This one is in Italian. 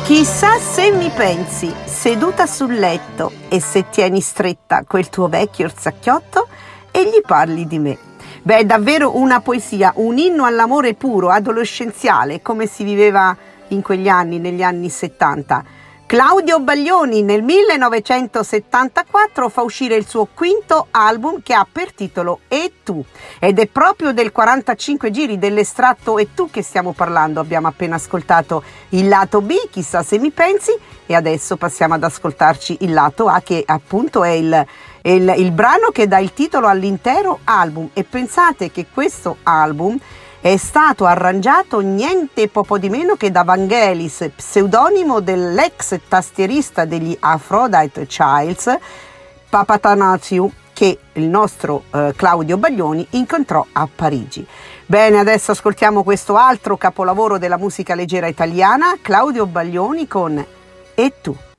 Chissà se mi pensi, seduta sul letto, e se tieni stretta quel tuo vecchio orsacchiotto e gli parli di me. Beh, è davvero una poesia, un inno all'amore puro, adolescenziale, come si viveva in quegli anni, negli anni 70. Claudio Baglioni nel 1974 fa uscire il suo quinto album che ha per titolo E tu, ed è proprio del 45 giri dell'estratto E tu che stiamo parlando. Abbiamo appena ascoltato il lato B, Chissà se mi pensi, e adesso passiamo ad ascoltarci il lato A, che appunto è il brano che dà il titolo all'intero album. E pensate che questo album è stato arrangiato niente poco di meno che da Vangelis, pseudonimo dell'ex tastierista degli Aphrodite Childs, Papatanasiou, che il nostro Claudio Baglioni incontrò a Parigi. Bene, adesso ascoltiamo questo altro capolavoro della musica leggera italiana, Claudio Baglioni con E tu.